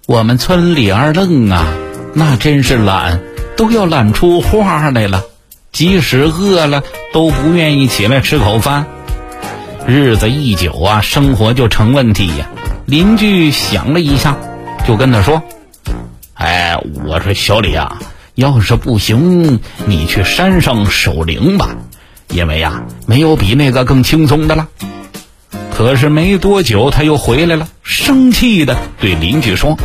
我们村里二愣啊，那真是懒，都要懒出花来了，即使饿了都不愿意起来吃口饭。日子一久啊，生活就成问题呀。邻居想了一下，就跟他说：我说小李啊，要是不行，你去山上守灵吧，因为呀，没有比那个更轻松的了。可是没多久他又回来了，生气的对邻居说：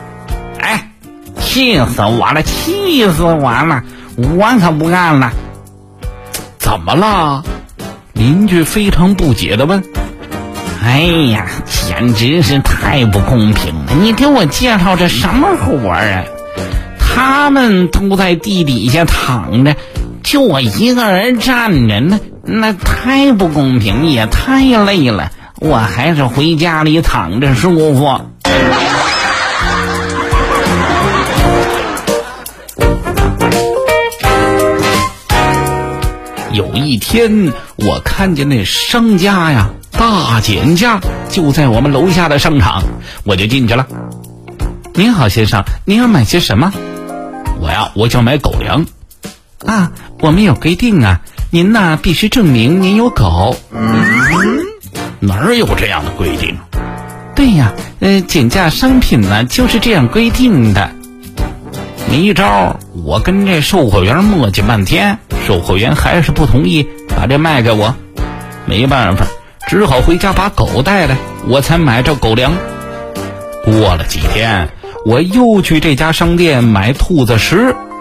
气死我了，气死我了，我可不干了。怎么了？邻居非常不解地问。哎呀，简直是太不公平了，你给我介绍这什么活啊？他们都在地底下躺着，就我一个人站着，那太不公平，也太累了，我还是回家里躺着舒服。有一天，我看见那商家呀大减价，就在我们楼下的商场，我就进去了。您好先生，您要买些什么？我想买狗粮。啊，我们有规定啊，您呢必须证明您有狗。哪儿有这样的规定？对呀，减价商品呢就是这样规定的。没招，我跟这售货员磨叽半天，售货员还是不同意把这卖给我。没办法，只好回家把狗带来，我才买这狗粮。过了几天，我又去这家商店买兔子食，